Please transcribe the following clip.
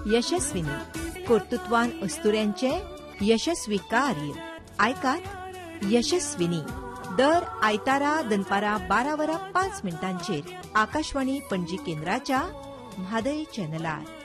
यशस्विनी कर्तृत्वान अस्तुऱ्यांचे यशस्वी कार्य आयकात यशस्विनी दर आयतारा दनपारा 12:05 आकाशवाणी पणजी केंद्राच्या म्हादय चॅनलार.